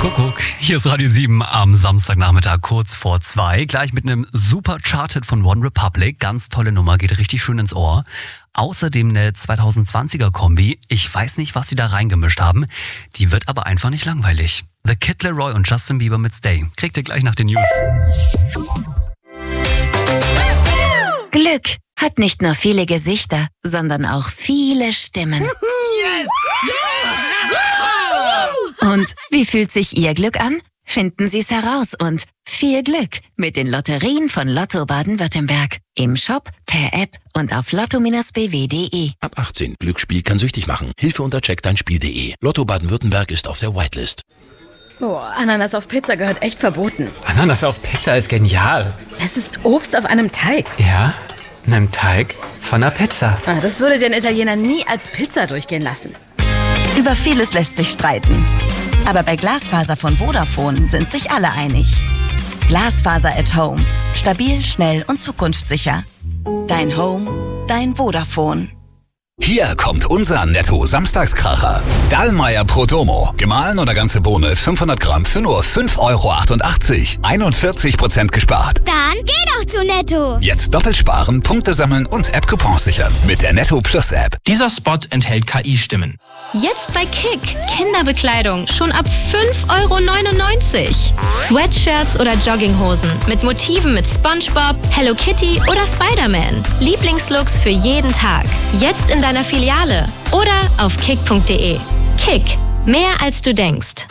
Kuckuck, hier ist Radio 7 am Samstagnachmittag kurz vor 2. Gleich mit einem super Chart-Hit von One Republic. Ganz tolle Nummer, geht richtig schön ins Ohr. Außerdem eine 2020er Kombi. Ich weiß nicht, was sie da reingemischt haben. Die wird aber einfach nicht langweilig. The Kid Laroi und Justin Bieber mit Stay. Kriegt ihr gleich nach den News. Glück hat nicht nur viele Gesichter, sondern auch viele Stimmen. Yes! Und wie fühlt sich Ihr Glück an? Finden Sie es heraus und viel Glück mit den Lotterien von Lotto Baden-Württemberg. Im Shop, per App und auf lotto-bw.de. Ab 18. Glücksspiel kann süchtig machen. Hilfe unter checkdeinspiel.de. Lotto Baden-Württemberg ist auf der Whitelist. Oh, Ananas auf Pizza gehört echt verboten. Ananas auf Pizza ist genial. Es ist Obst auf einem Teig. Ja, einem Teig von einer Pizza. Das würde den Italiener nie als Pizza durchgehen lassen. Über vieles lässt sich streiten. Aber bei Glasfaser von Vodafone sind sich alle einig. Glasfaser at Home. Stabil, schnell und zukunftssicher. Dein Home, dein Vodafone. Hier kommt unser Netto-Samstagskracher. Dallmayr Pro Domo. Gemahlen oder ganze Bohne 500 Gramm für nur 5,88 €. 41% gespart. Dann geh doch zu Netto. Jetzt doppelt sparen, Punkte sammeln und App-Coupons sichern. Mit der Netto Plus App. Dieser Spot enthält KI-Stimmen. Jetzt bei Kick. Kinderbekleidung schon ab 5,99 €. Sweatshirts oder Jogginghosen mit Motiven mit SpongeBob, Hello Kitty oder Spider-Man. Lieblingslooks für jeden Tag. Jetzt in deiner Filiale oder auf kick.de. Kick. Mehr als du denkst.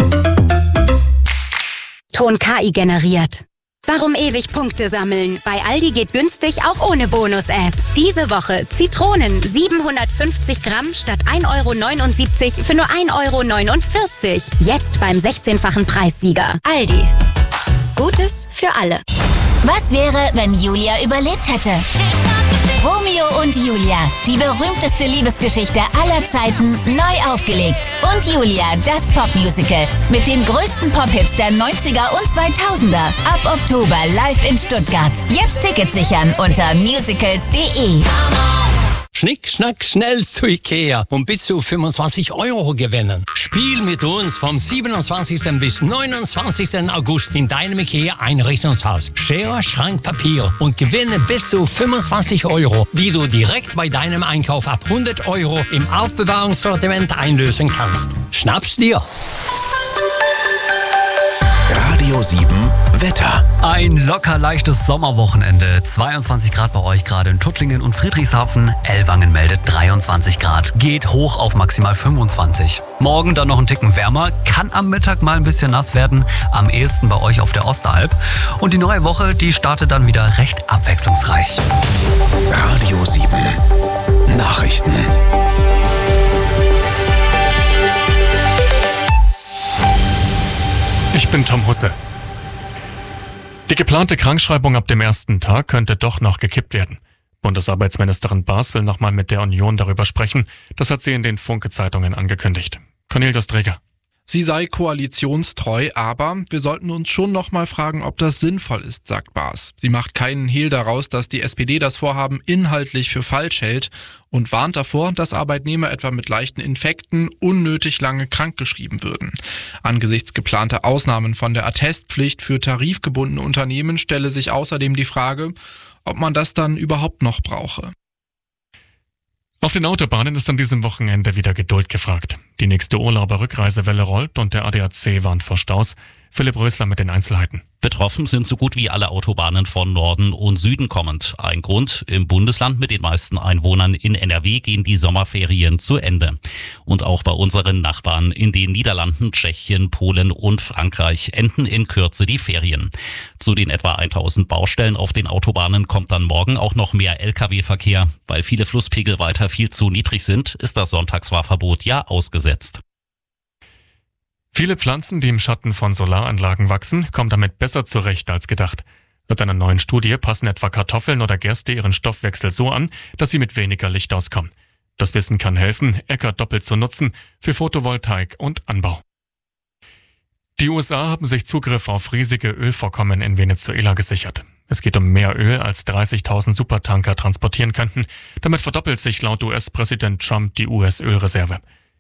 Ton KI generiert. Warum ewig Punkte sammeln? Bei Aldi geht günstig auch ohne Bonus-App. Diese Woche Zitronen 750 Gramm statt 1,79 € für nur 1,49 €. Jetzt beim 16-fachen Preissieger. Aldi. Gutes für alle. Was wäre, wenn Julia überlebt hätte? Romeo und Julia, die berühmteste Liebesgeschichte aller Zeiten, neu aufgelegt. Und Julia, das Popmusical mit den größten Pop-Hits der 90er und 2000er. Ab Oktober live in Stuttgart. Jetzt Tickets sichern unter musicals.de. Schnick, schnack, schnell zu Ikea und bis zu 25 € gewinnen. Spiel mit uns vom 27. bis 29. August in deinem Ikea-Einrichtungshaus. Schere, Schrank, Papier und gewinne bis zu 25 €, die du direkt bei deinem Einkauf ab 100 € im Aufbewahrungssortiment einlösen kannst. Schnapp's dir! Radio 7 Wetter. Ein locker leichtes Sommerwochenende. 22 Grad bei euch gerade in Tuttlingen und Friedrichshafen. Ellwangen meldet 23 Grad. Geht hoch auf maximal 25. Morgen dann noch ein Ticken wärmer. Kann am Mittag mal ein bisschen nass werden. Am ehesten bei euch auf der Ostalb. Und die neue Woche, die startet dann wieder recht abwechslungsreich. Radio 7 Nachrichten. Ich bin Tom Husse. Die geplante Krankschreibung ab dem ersten Tag könnte doch noch gekippt werden. Bundesarbeitsministerin Baas will nochmal mit der Union darüber sprechen. Das hat sie in den Funke-Zeitungen angekündigt. Cornelius Träger. Sie sei koalitionstreu, aber wir sollten uns schon noch mal fragen, ob das sinnvoll ist, sagt Baas. Sie macht keinen Hehl daraus, dass die SPD das Vorhaben inhaltlich für falsch hält und warnt davor, dass Arbeitnehmer etwa mit leichten Infekten unnötig lange krankgeschrieben würden. Angesichts geplanter Ausnahmen von der Attestpflicht für tarifgebundene Unternehmen stelle sich außerdem die Frage, ob man das dann überhaupt noch brauche. Auf den Autobahnen ist an diesem Wochenende wieder Geduld gefragt. Die nächste Urlauber-Rückreisewelle rollt und der ADAC warnt vor Staus. Philipp Rösler mit den Einzelheiten. Betroffen sind so gut wie alle Autobahnen von Norden und Süden kommend. Ein Grund: im Bundesland mit den meisten Einwohnern in NRW gehen die Sommerferien zu Ende. Und auch bei unseren Nachbarn in den Niederlanden, Tschechien, Polen und Frankreich enden in Kürze die Ferien. Zu den etwa 1000 Baustellen auf den Autobahnen kommt dann morgen auch noch mehr Lkw-Verkehr. Weil viele Flusspegel weiter viel zu niedrig sind, ist das Sonntagsfahrverbot ja ausgesetzt. Viele Pflanzen, die im Schatten von Solaranlagen wachsen, kommen damit besser zurecht als gedacht. Laut einer neuen Studie passen etwa Kartoffeln oder Gerste ihren Stoffwechsel so an, dass sie mit weniger Licht auskommen. Das Wissen kann helfen, Äcker doppelt zu nutzen für Photovoltaik und Anbau. Die USA haben sich Zugriff auf riesige Ölvorkommen in Venezuela gesichert. Es geht um mehr Öl, als 30.000 Supertanker transportieren könnten. Damit verdoppelt sich laut US-Präsident Trump die US-Ölreserve.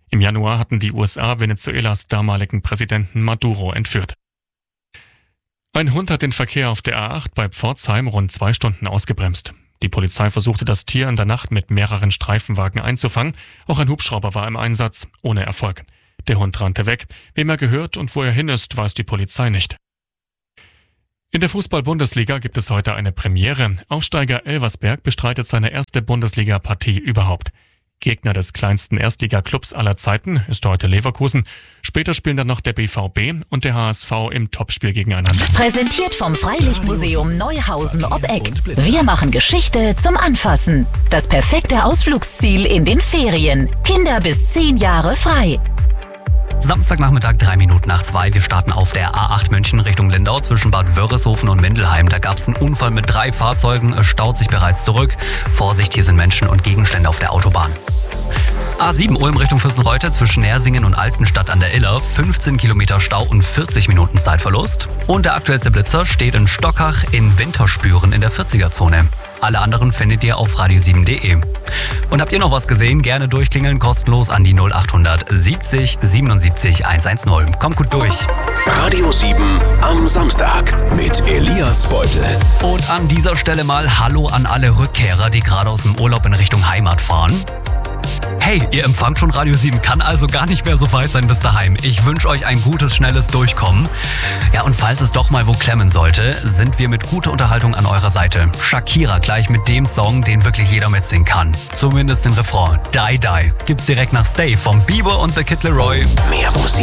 Im Januar hatten die USA Venezuelas damaligen Präsidenten Maduro entführt. Ein Hund hat den Verkehr auf der A8 bei Pforzheim rund 2 Stunden ausgebremst. Die Polizei versuchte das Tier in der Nacht mit mehreren Streifenwagen einzufangen. Auch ein Hubschrauber war im Einsatz, ohne Erfolg. Der Hund rannte weg. Wem er gehört und wo er hin ist, weiß die Polizei nicht. In der Fußball-Bundesliga gibt es heute eine Premiere. Aufsteiger Elversberg bestreitet seine erste Bundesliga-Partie überhaupt. Gegner des kleinsten Erstliga-Clubs aller Zeiten ist heute Leverkusen. Später spielen dann noch der BVB und der HSV im Topspiel gegeneinander. Präsentiert vom Freilichtmuseum Neuhausen-Obbeck. Wir machen Geschichte zum Anfassen. Das perfekte Ausflugsziel in den Ferien. Kinder bis 10 Jahre frei. Samstagnachmittag 3 Minuten nach 2. Wir starten auf der A8 München Richtung Lindau zwischen Bad Wörishofen und Mindelheim. Da gab es einen Unfall mit 3 Fahrzeugen. Es staut sich bereits zurück. Vorsicht, hier sind Menschen und Gegenstände auf der Autobahn. A7 Ulm Richtung Fürstenreute zwischen Nersingen und Altenstadt an der Iller. 15 Kilometer Stau und 40 Minuten Zeitverlust. Und der aktuellste Blitzer steht in Stockach in Winterspüren in der 40er-Zone. Alle anderen findet ihr auf radio7.de. Und habt ihr noch was gesehen? Gerne durchklingeln, kostenlos an die 0800 70 77 110. Kommt gut durch. Radio 7 am Samstag mit Elias Beutel. Und an dieser Stelle mal Hallo an alle Rückkehrer, die gerade aus dem Urlaub in Richtung Heimat fahren. Hey, ihr empfangt schon Radio 7, kann also gar nicht mehr so weit sein bis daheim. Ich wünsche euch ein gutes, schnelles Durchkommen. Ja, und falls es doch mal wo klemmen sollte, sind wir mit guter Unterhaltung an eurer Seite. Shakira gleich mit dem Song, den wirklich jeder mitsingen kann. Zumindest den Refrain. Die Die gibt's direkt nach Stay vom Bieber und The Kid Laroi. Mehr Musik